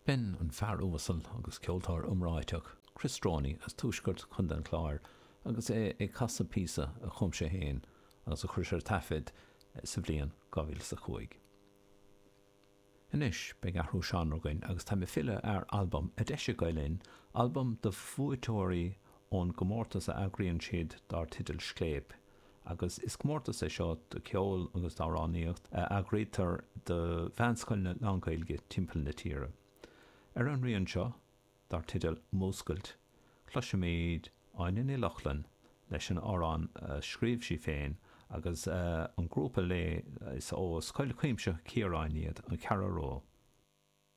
Ben an fear uasal agus ceoltar umráiteach, Christróní as túisgurt chun den chláir, agus é casa písa a chumse héin agus a chuir tafid sa bblion 2005. Inis be garthú seanrógain agus tá fille ar album a deise gailin, album de fuaitóirí ón gomórtas a agraíonn siad dar titil Scléib, agus is gomórtas é seo de ceol agus dáráníocht a agrétar de bheanscoilne langailge timpeall na tíre. Ar an rion seo, dar titil Móscailt, chluisimid ainin i Lochlan leis an árán scríb sí féin agus an grúpa le is ó scoil chuimse círáiniad an Cararó.